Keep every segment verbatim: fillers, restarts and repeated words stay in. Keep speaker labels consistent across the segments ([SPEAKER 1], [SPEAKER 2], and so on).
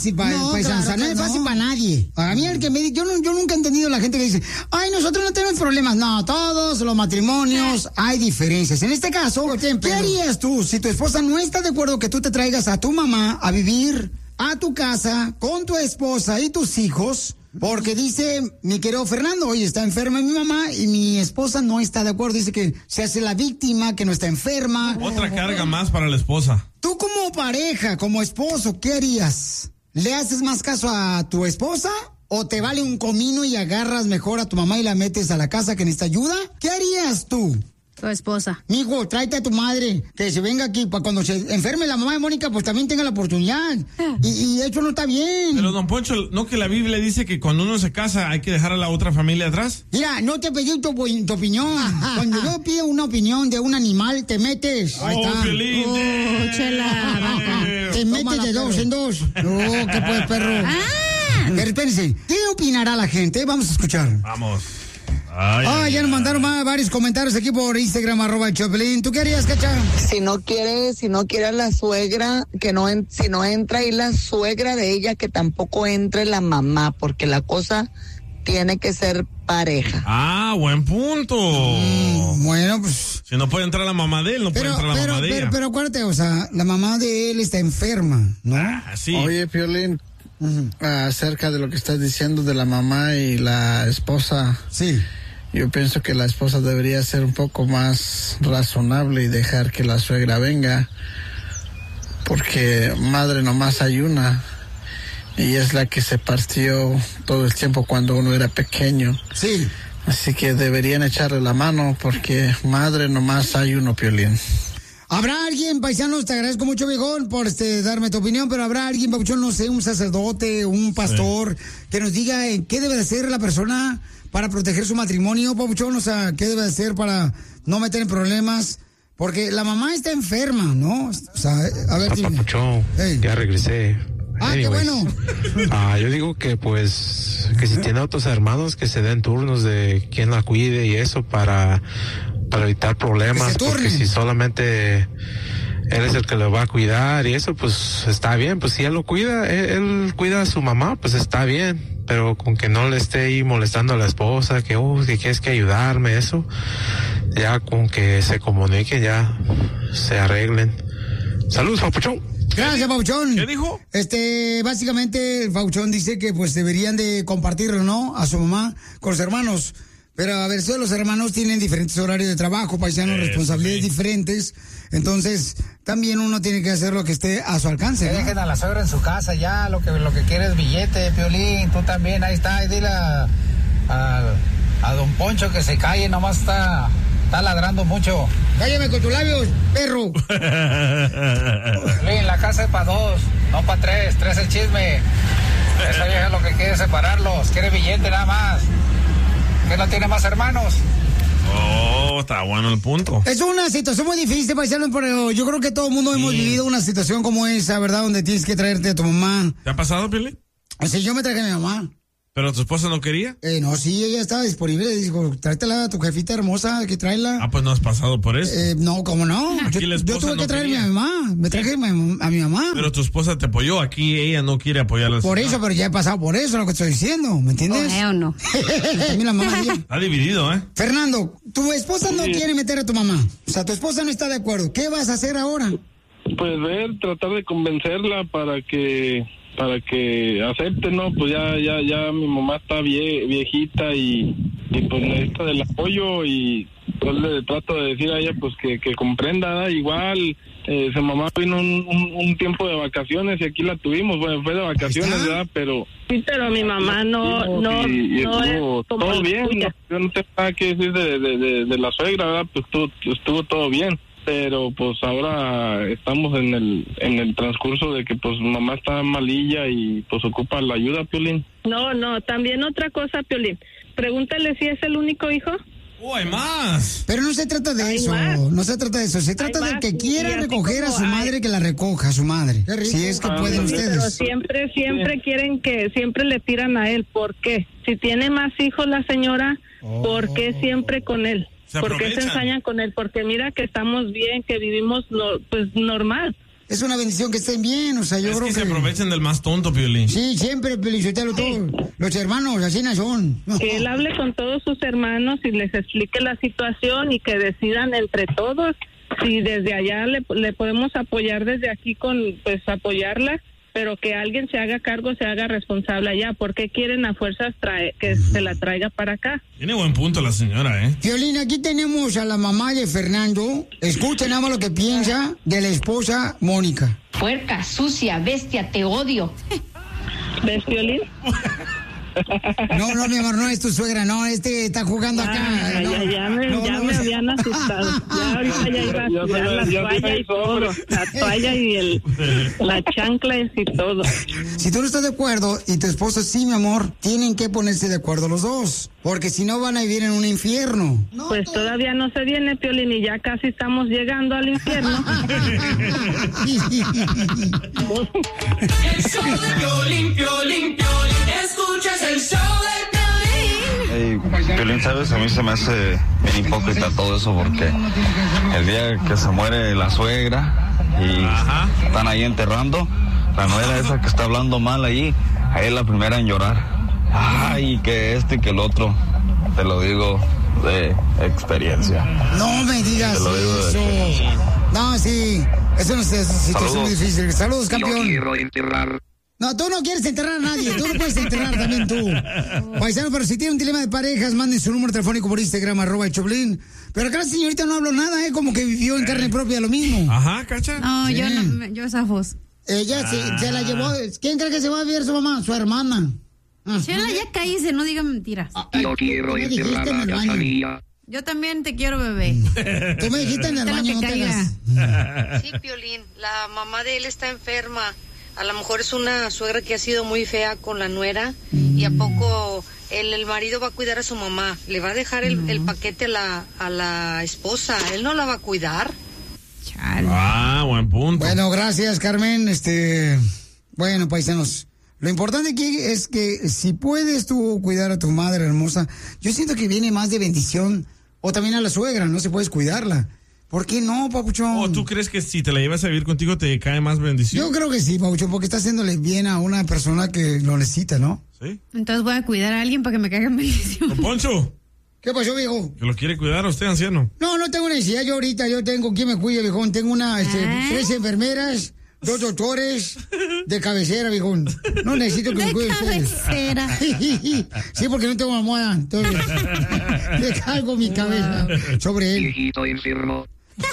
[SPEAKER 1] fácil para
[SPEAKER 2] no,
[SPEAKER 1] paisanos,
[SPEAKER 2] claro
[SPEAKER 1] no es
[SPEAKER 2] no.
[SPEAKER 1] fácil para nadie. A mí el que me dice, yo, no, yo nunca he entendido la gente que dice, ay, nosotros no tenemos problemas. No, todos los matrimonios hay diferencias. En este caso, ¿qué harías tú si tu esposa no está de acuerdo que tú te traigas a tu mamá a vivir a tu casa con tu esposa y tus hijos? Porque dice mi querido Fernando, oye, está enferma mi mamá y mi esposa no está de acuerdo. Dice que se hace la víctima, que no está enferma.
[SPEAKER 3] Otra carga más para la esposa.
[SPEAKER 1] Tú como pareja, como esposo, ¿qué harías? ¿Le haces más caso a tu esposa o te vale un comino y agarras mejor a tu mamá y la metes a la casa que necesita ayuda? ¿Qué harías tú?
[SPEAKER 2] Tu esposa.
[SPEAKER 1] Mijo, tráete a tu madre, que se venga aquí, para cuando se enferme la mamá de Mónica, pues también tenga la oportunidad. Y, y eso no está bien.
[SPEAKER 3] Pero, don Poncho, ¿no que la Biblia dice que cuando uno se casa hay que dejar a la otra familia atrás?
[SPEAKER 1] Mira, no te pedí tu, tu opinión. Cuando yo pido una opinión de un animal, te metes. Ahí
[SPEAKER 3] oh,
[SPEAKER 1] está.
[SPEAKER 3] Feliz.
[SPEAKER 2] Oh, chela.
[SPEAKER 1] Te metes de dos en dos. No, ¿qué pues, perro?
[SPEAKER 2] Ah.
[SPEAKER 1] Pero espérense, ¿qué opinará la gente? Vamos a escuchar.
[SPEAKER 3] Vamos.
[SPEAKER 1] Ay, ah, ya nos mandaron más, varios comentarios aquí por Instagram, arroba el Choplin. ¿Tú qué harías, Cacha?
[SPEAKER 4] Si no quiere, si no quiere a la suegra, que no, en, si no entra ahí la suegra de ella, que tampoco entre la mamá, porque la cosa tiene que ser pareja.
[SPEAKER 3] Ah, buen punto.
[SPEAKER 1] Mm, bueno, pues.
[SPEAKER 3] Si no puede entrar la mamá de él, no
[SPEAKER 1] pero,
[SPEAKER 3] puede entrar la
[SPEAKER 1] pero,
[SPEAKER 3] mamá de
[SPEAKER 1] pero,
[SPEAKER 3] ella.
[SPEAKER 1] Pero acuérdate, o sea, la mamá de él está enferma, ¿no?
[SPEAKER 3] Ah, sí.
[SPEAKER 5] Oye, Piolín, uh-huh. acerca de lo que estás diciendo de la mamá y la esposa.
[SPEAKER 1] Sí.
[SPEAKER 5] Yo pienso que la esposa debería ser un poco más razonable y dejar que la suegra venga, porque madre nomás hay una, y es la que se partió todo el tiempo cuando uno era pequeño.
[SPEAKER 1] Sí.
[SPEAKER 5] Así que deberían echarle la mano, porque madre nomás hay uno, Piolín.
[SPEAKER 1] ¿Habrá alguien, paisanos, te agradezco mucho, viejón, por este, darme tu opinión, pero habrá alguien, papuchón, no sé, un sacerdote, un pastor, sí, que nos diga en qué debe de hacer la persona para proteger su matrimonio, papuchón? O sea, ¿qué debe de hacer para no meter en problemas? Porque la mamá está enferma, ¿no? O sea, a ver,
[SPEAKER 6] dime. Papuchón, hey. Ya regresé.
[SPEAKER 1] Ah, Anyways. Qué bueno.
[SPEAKER 6] Ah, yo digo que pues, que si tiene otros hermanos, que se den turnos de quién la cuide y eso para, para evitar problemas, porque si solamente él es el que lo va a cuidar y eso, pues está bien, pues si él lo cuida, él, él cuida a su mamá, pues está bien. Pero con que no le esté ahí molestando a la esposa, que, oh, que quieres que ayudarme, eso, ya con que se comuniquen, ya se arreglen. Saludos, Papuchón.
[SPEAKER 1] Gracias, Papuchón.
[SPEAKER 3] ¿Qué dijo?
[SPEAKER 1] Este, básicamente, el Papuchón dice que pues deberían de compartirlo, ¿no? A su mamá con los hermanos. Pero a ver, todos los hermanos tienen diferentes horarios de trabajo, paisanos, eh, responsabilidades sí. diferentes. Entonces, también uno tiene que hacer lo que esté a su alcance.
[SPEAKER 7] Que ¿no? Dejen a la suegra en su casa ya, lo que lo que quiere es billete, Piolín, tú también, ahí está, y dile a, a, a don Poncho que se calle, nomás está, está ladrando mucho.
[SPEAKER 1] Cállame con tus labios, perro.
[SPEAKER 7] Piolín, la casa es para dos, no para tres, tres el chisme. Esa vieja lo que quiere es separarlos, quiere billete nada más. ¿Que no tiene más hermanos?
[SPEAKER 3] Oh, está bueno el punto.
[SPEAKER 1] Es una situación muy difícil, paisano, pero yo creo que todo el mundo sí. hemos vivido una situación como esa, ¿verdad? Donde tienes que traerte a tu mamá.
[SPEAKER 3] ¿Te ha pasado, Pili?
[SPEAKER 1] O sea, yo me traje a mi mamá.
[SPEAKER 3] ¿Pero tu esposa no quería?
[SPEAKER 1] Eh, no, sí, ella estaba disponible. Dijo, tráetela a tu jefita hermosa, que tráela.
[SPEAKER 3] Ah, pues no has pasado por eso.
[SPEAKER 1] Eh, no, ¿cómo no? Yo, yo tuve no que traer quería. a mi mamá. Me traje a mi, a mi mamá.
[SPEAKER 3] Pero tu esposa te apoyó. Aquí ella no quiere apoyar a la
[SPEAKER 1] Por
[SPEAKER 3] señora.
[SPEAKER 1] eso, pero ya he pasado por eso, lo que estoy diciendo. ¿Me entiendes?
[SPEAKER 2] ¿O no?
[SPEAKER 1] También la mamá.
[SPEAKER 3] Está dividido, ¿eh?
[SPEAKER 1] Fernando, tu esposa no sí. quiere meter a tu mamá. O sea, tu esposa no está de acuerdo. ¿Qué vas a hacer ahora?
[SPEAKER 8] Pues ver, tratar de convencerla para que... para que acepte, ¿no? Pues ya ya ya mi mamá está vie, viejita y, y pues necesita del apoyo y pues le trato de decir a ella pues que, que comprenda, ¿eh? Igual eh, su mamá vino un, un, un tiempo de vacaciones y aquí la tuvimos, bueno, fue de vacaciones, ¿verdad? Pero...
[SPEAKER 9] Sí, pero mi mamá no... no,
[SPEAKER 8] y, y
[SPEAKER 9] no
[SPEAKER 8] estuvo
[SPEAKER 9] es como
[SPEAKER 8] todo bien, no, yo no tengo nada que decir de, de, de, de la suegra, ¿verdad? Pues estuvo, estuvo todo bien. Pero pues ahora estamos en el en el transcurso de que pues mamá está malilla y pues ocupa la ayuda, Piolín.
[SPEAKER 9] No, no, también otra cosa, Piolín. Pregúntale si es el único hijo.
[SPEAKER 3] ¡Oh, hay más!
[SPEAKER 1] Pero no se trata de
[SPEAKER 9] hay
[SPEAKER 1] eso,
[SPEAKER 9] más.
[SPEAKER 1] no se trata de eso. Se trata de que quiera recoger a su madre, hay... que la recoja a su madre. Si es que ah, pueden sí, ustedes.
[SPEAKER 9] Pero siempre, siempre sí. quieren que, siempre le tiran a él. ¿Por qué? Si tiene más hijos la señora, oh. ¿por qué siempre con él? ¿Por qué se ensañan con él? Porque mira que estamos bien, que vivimos no, pues normal.
[SPEAKER 1] es una bendición que estén bien, o sea, yo
[SPEAKER 3] es
[SPEAKER 1] creo
[SPEAKER 3] que,
[SPEAKER 1] que...
[SPEAKER 3] se aprovechen del más tonto, Piolín.
[SPEAKER 1] Sí, siempre, Piolichotelo, todos los hermanos, así no son.
[SPEAKER 9] Que él hable con todos sus hermanos y les explique la situación y que decidan entre todos si desde allá le, le podemos apoyar desde aquí con, pues, apoyarla, pero que alguien se haga cargo, se haga responsable allá. ¿Por qué quieren a fuerzas trae, que se la traiga para acá?
[SPEAKER 3] Tiene buen punto la señora, ¿eh?
[SPEAKER 1] Piolín, aquí tenemos a la mamá de Fernando. Escuchen nada más lo que piensa de la esposa Mónica.
[SPEAKER 10] Puerca, sucia, bestia, te odio.
[SPEAKER 9] ¿Ves, Piolín?
[SPEAKER 1] No, no, mi amor, no es tu suegra, no, este está jugando acá.
[SPEAKER 9] Ah,
[SPEAKER 1] no,
[SPEAKER 9] ya, ya me,
[SPEAKER 1] no,
[SPEAKER 9] ya
[SPEAKER 1] no,
[SPEAKER 9] me
[SPEAKER 1] no.
[SPEAKER 9] habían asustado. Ya ahorita ya iba a tirar la toalla y todo. La toalla y el, la chancla y todo.
[SPEAKER 1] Si tú no estás de acuerdo y tu esposo sí, mi amor, tienen que ponerse de acuerdo los dos. Porque si no van a vivir en un infierno.
[SPEAKER 9] Pues todavía no se viene, Piolín, y ya casi estamos llegando al infierno.
[SPEAKER 11] El show de Piolín, Piolín, Piolín. Escuchas el show de Piolín.
[SPEAKER 12] Hey, Piolín, ¿sabes? A mí se me hace bien hipócrita todo eso porque el día que se muere la suegra y Ajá. están ahí enterrando, la nuera esa que está hablando mal ahí, ahí es la primera en llorar. Ay, que este y que el otro, te lo digo de experiencia.
[SPEAKER 1] No me digas
[SPEAKER 12] te lo digo
[SPEAKER 1] eso. De... No, sí, eso no es una situación muy difícil. Saludos, campeón.
[SPEAKER 12] Yo quiero enterrar.
[SPEAKER 1] No, tú no quieres enterrar a nadie, tú no puedes enterrar también tú. Paisano, pero si tienen un dilema de parejas, manden su número telefónico por Instagram, arroba el Choplin. Pero acá la señorita no habló nada, ¿eh? Como que vivió en carne propia lo mismo.
[SPEAKER 3] Ajá, ¿cacha?
[SPEAKER 2] No, sí. yo no, yo esa voz.
[SPEAKER 1] Ella ah. se, se la llevó, ¿quién cree que se va a ver su mamá? Su hermana.
[SPEAKER 2] Chela, ya cállese, no diga mentiras.
[SPEAKER 12] Ah, yo quiero enterrar a la familia.
[SPEAKER 2] Yo también te quiero, bebé.
[SPEAKER 1] Tú me dijiste en el baño, no te hagas.
[SPEAKER 13] Sí, Piolín, la mamá de él está enferma. A lo mejor es una suegra que ha sido muy fea con la nuera. Mm. Y a poco el, el marido va a cuidar a su mamá. Le va a dejar el, no. el paquete a la, a la esposa. Él no la va a cuidar.
[SPEAKER 3] Chale. Ah, buen punto.
[SPEAKER 1] Bueno, gracias, Carmen. Este, bueno, paisanos. Lo importante aquí es que si puedes tú cuidar a tu madre hermosa, yo siento que viene más de bendición, o también a la suegra, no se puedes cuidarla. ¿Por qué no, papuchón?
[SPEAKER 3] ¿O tú crees que si te la llevas a vivir contigo te cae más bendición?
[SPEAKER 1] Yo creo que sí, papuchón, porque está haciéndole bien a una persona que lo necesita, ¿no?
[SPEAKER 3] Sí.
[SPEAKER 2] Entonces voy a cuidar a alguien para que me caiga en bendición.
[SPEAKER 3] Don Poncho.
[SPEAKER 1] ¿Qué pasó, viejo?
[SPEAKER 3] Que lo quiere cuidar a usted, anciano.
[SPEAKER 1] No, no tengo necesidad. Yo ahorita, yo tengo quien me cuide, viejón. Tengo una, este, ¿Ah? tres enfermeras, dos doctores de cabecera, viejón. No necesito que
[SPEAKER 2] de
[SPEAKER 1] me cuiden ustedes.
[SPEAKER 2] De cabecera.
[SPEAKER 1] Sí, porque no tengo almohada. Entonces, le cargo mi cabeza sobre él.
[SPEAKER 12] Viejito enfermo.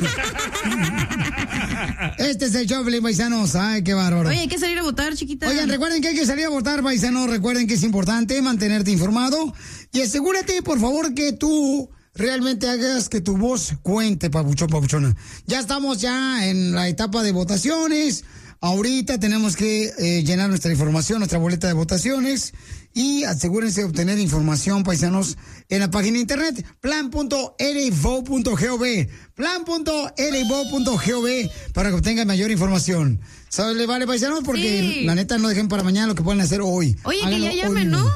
[SPEAKER 1] Este es el Choplin, paisanos. Ay, qué bárbaro.
[SPEAKER 2] Oye, hay que salir a votar, chiquita.
[SPEAKER 1] Oigan, recuerden que hay que salir a votar, paisanos. Recuerden que es importante mantenerte informado. Y asegúrate, por favor, que tú realmente hagas que tu voz cuente, papuchón, papuchona. Ya estamos ya en la etapa de votaciones. Ahorita tenemos que eh, llenar nuestra información, nuestra boleta de votaciones. Y asegúrense de obtener información, paisanos, en la página de internet plan punto l i v o punto gov, plan punto l i v o punto gov, para que obtengan mayor información. ¿Sabes? ¿Le vale, paisanos? Porque sí. La neta no dejen para mañana lo que pueden hacer hoy.
[SPEAKER 2] Oye,
[SPEAKER 1] háganlo
[SPEAKER 2] que ya llamen, ¿no?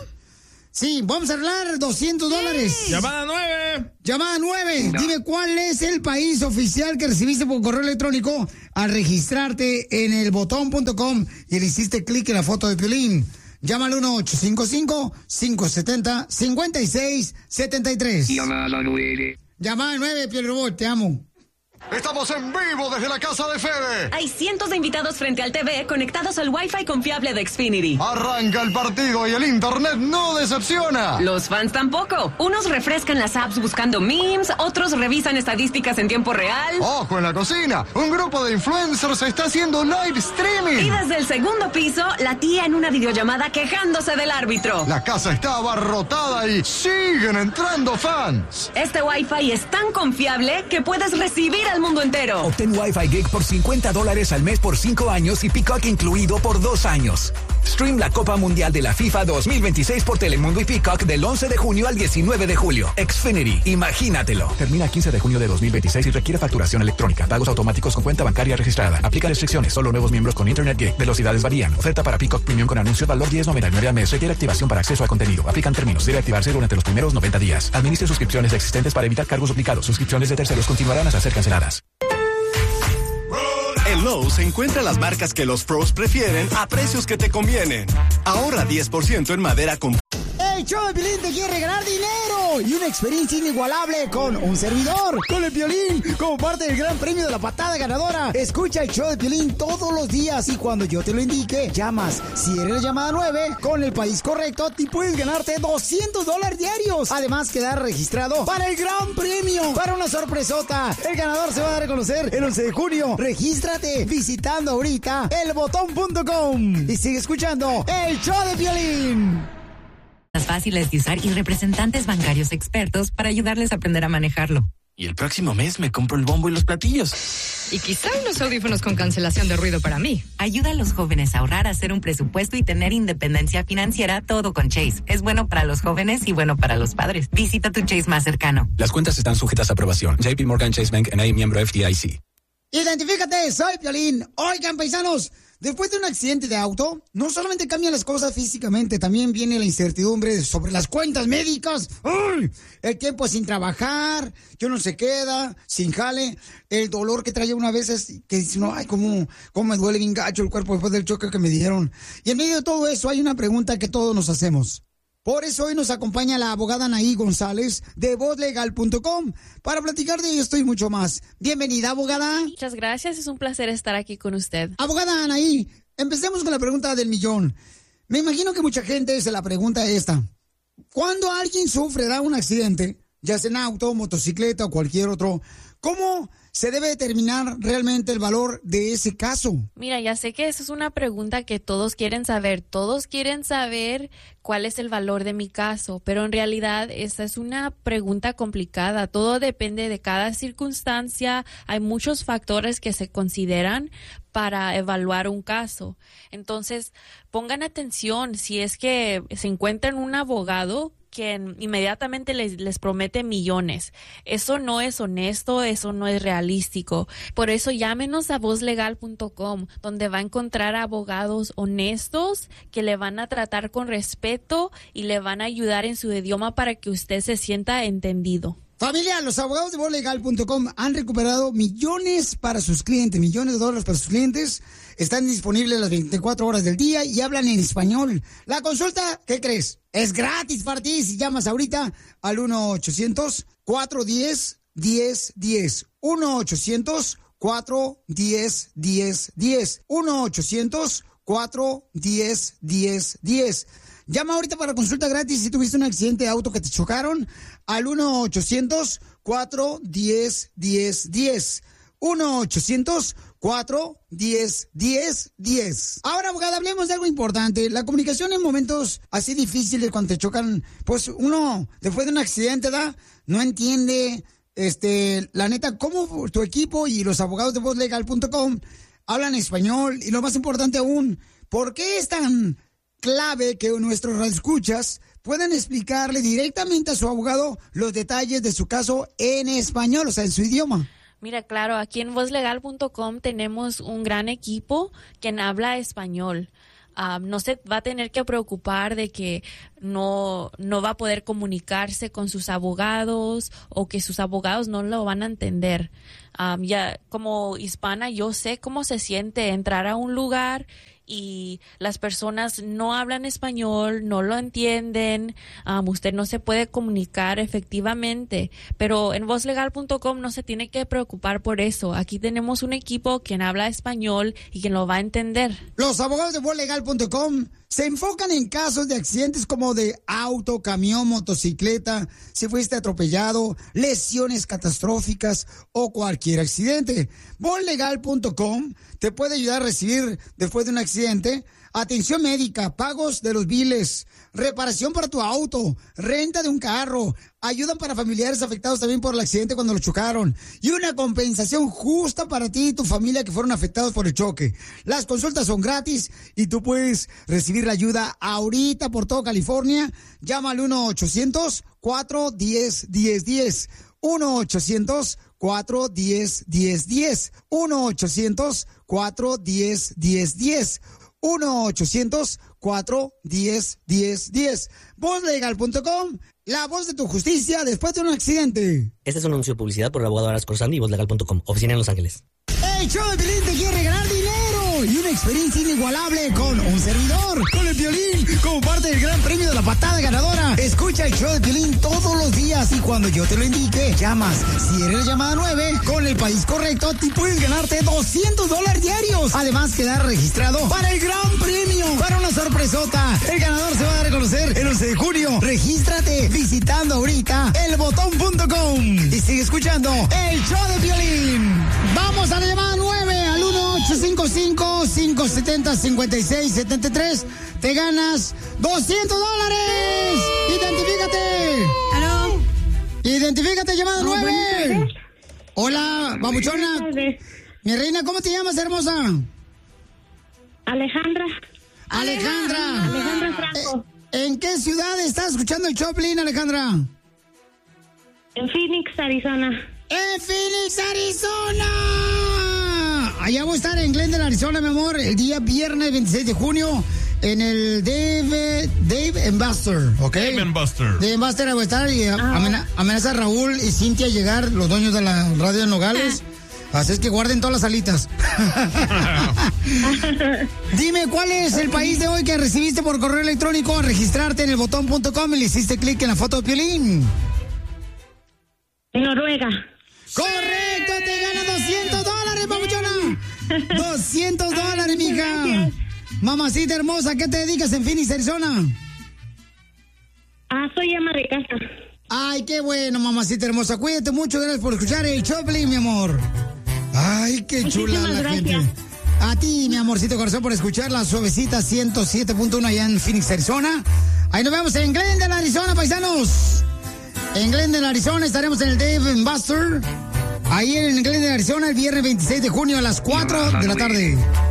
[SPEAKER 1] Sí, vamos a arreglar doscientos dólares.
[SPEAKER 3] Llamada nueve.
[SPEAKER 1] Llamada nueve. No. Dime cuál es el país oficial que recibiste por correo electrónico al registrarte en el botón punto com y le hiciste clic en la foto de Piolín. Llama al uno ocho cinco cinco, cinco siete cero, cinco seis siete tres.
[SPEAKER 12] Llamada nueve.
[SPEAKER 1] Llamada nueve, Piolín Robot, te amo.
[SPEAKER 14] Estamos en vivo desde la casa de Fede.
[SPEAKER 15] Hay cientos de invitados frente al T V conectados al Wi-Fi confiable de Xfinity.
[SPEAKER 14] Arranca el partido y el internet no decepciona.
[SPEAKER 15] Los fans tampoco. Unos refrescan las apps buscando memes, otros revisan estadísticas en tiempo real.
[SPEAKER 14] ¡Ojo en la cocina! Un grupo de influencers está haciendo live streaming.
[SPEAKER 15] Y desde el segundo piso, la tía en una videollamada quejándose del árbitro.
[SPEAKER 14] La casa está abarrotada y siguen entrando fans.
[SPEAKER 15] Este Wi-Fi es tan confiable que puedes recibir al mundo entero.
[SPEAKER 16] Obtén Wi-Fi Gig por cincuenta dólares al mes por cinco años y Peacock incluido por dos años. Stream la Copa Mundial de la FIFA dos mil veintiséis por Telemundo y Peacock del once de junio al diecinueve de julio. Xfinity, imagínatelo. Termina el quince de junio de dos mil veintiséis y requiere facturación electrónica. Pagos automáticos con cuenta bancaria registrada. Aplica restricciones. Solo nuevos miembros con Internet Gig. Velocidades varían. Oferta para Peacock Premium con anuncio valor diez noventa y nueve al mes. Requiere activación para acceso a contenido. Aplican términos. Debe activarse durante los primeros noventa días. Administre suscripciones existentes para evitar cargos duplicados. Suscripciones de terceros continuarán hasta ser canceladas.
[SPEAKER 17] El En Lowe's encuentra las marcas que los pros prefieren a precios que te convienen. Ahorra diez por ciento en madera con...
[SPEAKER 1] El show de Piolín te quiere regalar dinero y una experiencia inigualable con un servidor, con el Piolín, como parte del gran premio de la patada ganadora. Escucha el show de Piolín todos los días y cuando yo te lo indique, llamas. Si eres la llamada nueve, con el país correcto, te puedes ganarte doscientos dólares diarios. Además, quedar registrado para el gran premio, para una sorpresota. El ganador se va a dar a conocer el once de junio. Regístrate visitando ahorita el botón punto com y sigue escuchando el show de Piolín.
[SPEAKER 18] Fáciles de usar y representantes bancarios expertos para ayudarles a aprender a manejarlo.
[SPEAKER 19] Y el próximo mes me compro el bombo y los platillos.
[SPEAKER 18] Y quizá unos audífonos con cancelación de ruido para mí. Ayuda a los jóvenes a ahorrar, a hacer un presupuesto y tener independencia financiera, todo con Chase. Es bueno para los jóvenes y bueno para los padres. Visita tu Chase más cercano.
[SPEAKER 20] Las cuentas están sujetas a aprobación. J P Morgan Chase Bank N A, miembro F D I C.
[SPEAKER 1] Identifícate, soy Piolín. Oigan, paisanos, después de un accidente de auto, no solamente cambian las cosas físicamente, también viene la incertidumbre sobre las cuentas médicas. ¡Uy! El tiempo sin trabajar, que uno se queda sin jale, el dolor que trae una vez es que dice, no, ay, cómo, cómo me duele bien gacho el cuerpo después del choque que me dieron. Y en medio de todo eso hay una pregunta que todos nos hacemos. Por eso hoy nos acompaña la abogada Anaí González de voz legal punto com para platicar de esto y mucho más. Bienvenida, abogada.
[SPEAKER 21] Muchas gracias, es un placer estar aquí con usted.
[SPEAKER 1] Abogada Anaí, empecemos con la pregunta del millón. Me imagino que mucha gente se la pregunta esta. Cuando alguien sufre, da un accidente, ya sea en auto, motocicleta o cualquier otro, ¿cómo se debe determinar realmente el valor de ese caso?
[SPEAKER 21] Mira, ya sé que esa es una pregunta que todos quieren saber. Todos quieren saber cuál es el valor de mi caso, pero en realidad esa es una pregunta complicada. Todo depende de cada circunstancia. Hay muchos factores que se consideran para evaluar un caso. Entonces, pongan atención si es que se encuentran un abogado que inmediatamente les, les promete millones. Eso no es honesto, eso no es realístico. Por eso llámenos a voz legal punto com, donde va a encontrar abogados honestos que le van a tratar con respeto y le van a ayudar en su idioma para que usted se sienta entendido.
[SPEAKER 1] Familia, los abogados de voz legal punto com han recuperado millones para sus clientes, millones de dólares para sus clientes. Están disponibles las veinticuatro horas del día y hablan en español. La consulta, ¿qué crees? Es gratis para ti si llamas ahorita al uno ochocientos, cuatro uno cero, uno cero uno cero. uno ochocientos, cuatro uno cero, uno cero uno cero. uno ochocientos, cuatro uno cero, uno cero uno cero. Llama ahorita para consulta gratis si tuviste un accidente de auto que te chocaron al uno ochocientos, cuatro uno cero, uno cero uno cero. uno ochocientos, cuatro uno cero, uno cero uno cero. Ahora, abogada, hablemos de algo importante. La comunicación en momentos así difíciles cuando te chocan, pues uno, después de un accidente, ¿da? No entiende, este, la neta, cómo tu equipo y los abogados de voz legal punto com hablan español. Y lo más importante aún, ¿por qué es tan clave que nuestros radioescuchas puedan explicarle directamente a su abogado los detalles de su caso en español, o sea, en su idioma?
[SPEAKER 21] Mira, claro, aquí en voz legal punto com tenemos un gran equipo quien habla español. Um, no se va a tener que preocupar de que no, no va a poder comunicarse con sus abogados o que sus abogados no lo van a entender. Um, ya como hispana yo sé cómo se siente entrar a un lugar y las personas no hablan español, no lo entienden, um, usted no se puede comunicar efectivamente, pero en voz legal punto com no se tiene que preocupar por eso. Aquí tenemos un equipo quien habla español y quien lo va a entender.
[SPEAKER 1] Los abogados de voz legal punto com se enfocan en casos de accidentes como de auto, camión, motocicleta, si fuiste atropellado, lesiones catastróficas o cualquier accidente. voz legal punto com te puede ayudar a recibir, después de un accidente, atención médica, pagos de los biles, reparación para tu auto, renta de un carro, ayudan para familiares afectados también por el accidente cuando lo chocaron y una compensación justa para ti y tu familia que fueron afectados por el choque. Las consultas son gratis y tú puedes recibir la ayuda ahorita por todo California. Llama al uno ochocientos, cuatro uno cero, uno cero uno cero. uno ochocientos, cuatro uno cero, uno cero uno cero. uno ochocientos, cuatro uno cero, uno cero uno cero. uno ochocientos, cuatro uno cero, uno cero uno cero. voz legal punto com, la voz de tu justicia después de un accidente.
[SPEAKER 22] Este es un anuncio de publicidad por el abogado Aras Corsandi y voz legal punto com, oficina en Los Ángeles.
[SPEAKER 1] El show de Piolín te quiere regalar dinero y una experiencia inigualable con un servidor, con el Piolín, como parte del gran premio de la patada ganadora. Escucha el show de Piolín todos los días y cuando yo te lo indique, llamas. Si eres la llamada nueve, con el país correcto, te puedes ganarte doscientos dólares diarios. Además, quedar registrado para el gran premio, para una sorpresota. El ganador se va a reconocer el once de junio. Regístrate visitando ahorita el botón punto com y sigue escuchando el show de Piolín. Vamos a la llamada nueve al uno ocho cinco cinco, cinco siete cero, cinco seis siete tres. Te ganas doscientos dólares. Identifícate.
[SPEAKER 2] ¿Aló?
[SPEAKER 1] Identifícate, llamada
[SPEAKER 4] Oh,
[SPEAKER 1] nueve.
[SPEAKER 4] buenas tardes.
[SPEAKER 1] Hola, babuchona.
[SPEAKER 4] Buenas tardes.
[SPEAKER 1] Mi reina, ¿cómo te llamas, hermosa?
[SPEAKER 4] Alejandra.
[SPEAKER 1] Alejandra.
[SPEAKER 4] Alejandra Franco.
[SPEAKER 1] Eh, ¿En qué ciudad estás escuchando el Choplin, Alejandra?
[SPEAKER 4] En Phoenix, Arizona.
[SPEAKER 1] ¡En Phoenix, Arizona! Allá voy a estar en Glendale, Arizona, mi amor, el día viernes veintiséis de junio, en el Dave, Dave and Buster, ¿ok?
[SPEAKER 3] Dave and Buster.
[SPEAKER 1] Dave and Buster voy a estar y amena- amenaza a Raúl y Cintia a llegar, los dueños de la radio de Nogales. Así es que guarden todas las alitas. Dime, ¿cuál es el país de hoy que recibiste por correo electrónico al registrarte en el botón punto com y le hiciste clic en la foto de Piolín?
[SPEAKER 4] Noruega.
[SPEAKER 1] ¡Correcto! ¡Te ganas doscientos dólares, papuchona! ¡doscientos dólares, mija! Mamacita hermosa, ¿qué te dedicas en Phoenix, Arizona?
[SPEAKER 4] Ah, soy ama de casa.
[SPEAKER 1] Ay, qué bueno, mamacita hermosa. Cuídate mucho, gracias por escuchar el Choplin, mi amor. Ay, qué chula
[SPEAKER 4] Muchísimas
[SPEAKER 1] la
[SPEAKER 4] gracias.
[SPEAKER 1] gente. A ti, mi amorcito corazón, por escuchar la suavecita ciento siete punto uno allá en Phoenix, Arizona. Ahí nos vemos en Glendale, Arizona, paisanos. En Glendale, Arizona, estaremos en el Dave and Buster. Ahí en Glendale, Arizona, el viernes veintiséis de junio a las cuatro de la tarde.